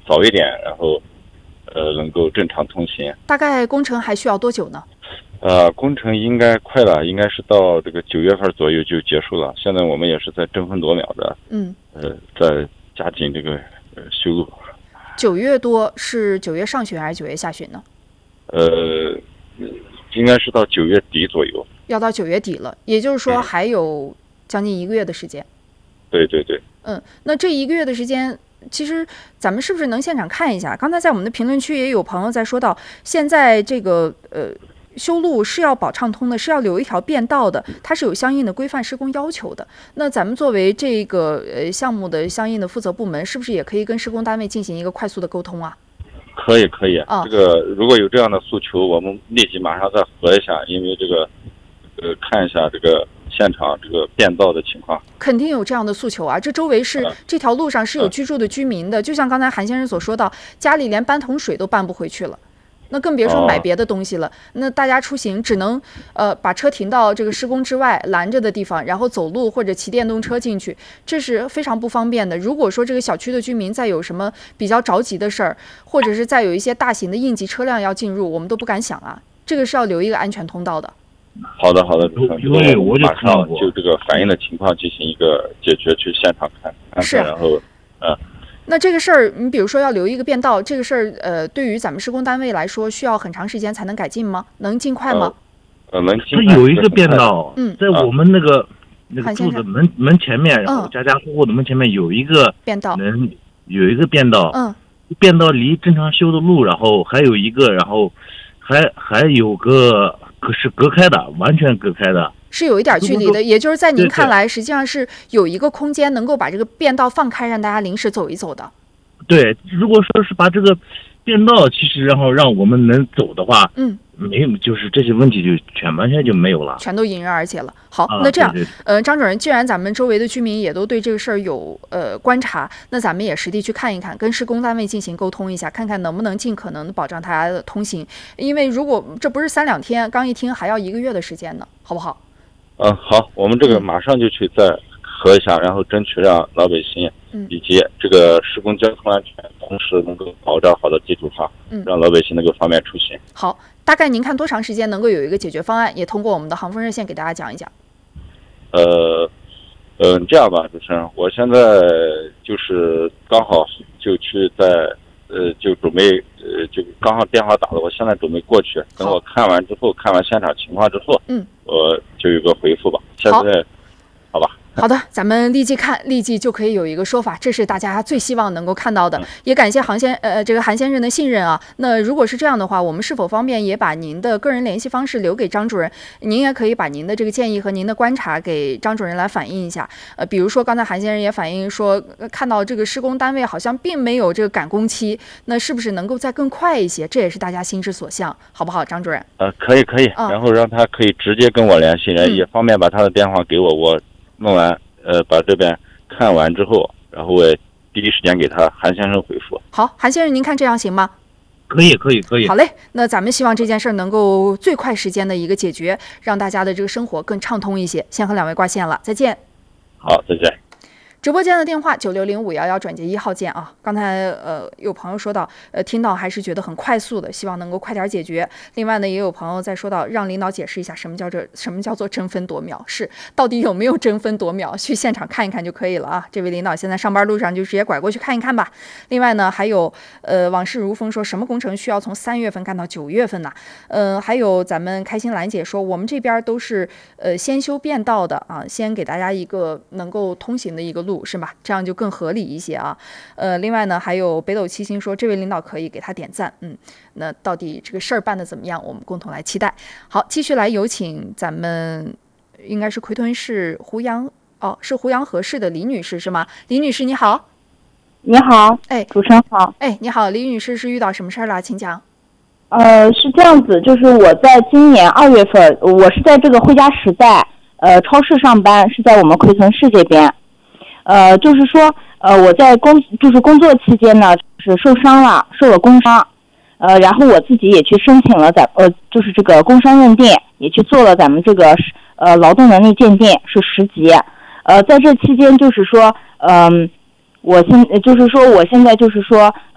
早一点，然后能够正常通行。 大概工程还需要多久呢？ 工程应该快了，应该是到这个9月份左右就结束了。现在我们也是在争分夺秒的，在加紧这个修路。 9月多是9月上旬还是9月下旬呢？ 应该是到9月底左右。要到9月底了，也就是说还有将近1个月的时间。 对对对。 那这1个月的时间，其实咱们是不是能现场看一下？刚才在我们的评论区也有朋友在说到，现在这个修路是要保畅通的，是要留一条便道的，它是有相应的规范施工要求的。那咱们作为这个项目的相应的负责部门，是不是也可以跟施工单位进行一个快速的沟通啊？ 可以这个如果有这样的诉求，我们立即马上再核一下，因为这个看一下这个现场这个变道的情况。 肯定有这样的诉求啊，这周围是这条路上是有居住的居民的，就像刚才韩先生所说到，家里连搬桶水都搬不回去了，那更别说买别的东西了。那大家出行只能把车停到这个施工之外拦着的地方，然后走路或者骑电动车进去，这是非常不方便的。如果说这个小区的居民再有什么比较着急的事儿，或者是再有一些大型的应急车辆要进入，我们都不敢想啊。这个是要留一个安全通道的。 好的，因为我马上就这个反映的情况进行一个解决，去现场看，然后那这个事儿，你比如说要留一个便道，这个事儿，对于咱们施工单位来说，需要很长时间才能改进吗？能尽快吗？ 能尽快。有一个便道，在我们那个住的门前面，然后家家户户的门前面有一个便道， 有一个便道，便道离正常修的路，然后还有一个，然后还有个是隔开的，完全隔开的。 是有一点距离的，也就是在您看来，实际上是有一个空间能够把这个便道放开，让大家临时走一走的。 对，如果说是把这个便道，其实然后让我们能走的话，没有，就是这些问题就完全就没有了， 全都迎刃而解了。好，那这样，张主任，既然咱们周围的居民也都对这个事儿有观察，那咱们也实地去看一看，跟施工单位进行沟通一下，看看能不能尽可能的保障大家的通行。因为如果这不是3、2天，刚一听还要1个月的时间呢，好不好？ 好，我们这个马上就去再核一下，然后争取让老百姓以及这个施工交通安全同时能够保障好的基础上，让老百姓能够方便出行。 好，大概您看多长时间能够有一个解决方案，也通过我们的航风热线给大家讲一讲。 这样吧，主持人，我现在就是刚好就去就准备就刚好电话打了，我现在准备过去，等我看完现场情况之后，我就有个回复吧。现在好吧。 好的，咱们立即看，立即就可以有一个说法，这是大家最希望能够看到的。也感谢这个韩先生的信任啊。那如果是这样的话，我们是否方便也把您的个人联系方式留给张主任？您也可以把您的这个建议和您的观察给张主任来反映一下。比如说刚才韩先生也反映说，看到这个施工单位好像并没有这个赶工期，那是不是能够再更快一些？这也是大家心之所向，好不好，张主任？ 可以，然后让他可以直接跟我联系，也方便把他的电话给我，我弄完把这边看完之后，然后我也第一时间给韩先生回复。好， 韩先生，您看这样行吗？ 可以。 好嘞，那咱们希望这件事能够最快时间的一个解决，让大家的这个生活更畅通一些。先和2位挂线了，再见。 好，再见。 直播间的电话960511转接1号键啊。刚才有朋友说到，听到还是觉得很快速的，希望能够快点解决。另外呢，也有朋友在说到，让领导解释一下什么叫做争分夺秒，是到底有没有争分夺秒？去现场看一看就可以了啊。这位领导现在上班路上就直接拐过去看一看吧。另外呢，还有往事如风说什么工程需要从3月份干到9月份呢？还有咱们开心兰姐说，我们这边都是先修便道的啊，先给大家一个能够通行的一个路，是吧？这样就更合理一些啊。另外呢，还有北斗七星说，这位领导可以给他点赞。那到底这个事儿办得怎么样？我们共同来期待。好，继续来有请咱们应该是奎屯市是胡杨河市的李女士是吗？李女士你好。 你好，主持人好。 你好，李女士是遇到什么事儿了？请讲。 是这样子，就是我在今年2月份，我是在这个汇佳时代超市上班，是在我们奎屯市这边。就是说我在工作期间呢，是受了工伤，然后我自己也去申请了就是这个工伤认定，也去做了咱们这个劳动能力鉴定，是10级。在这期间就是说我现在就是说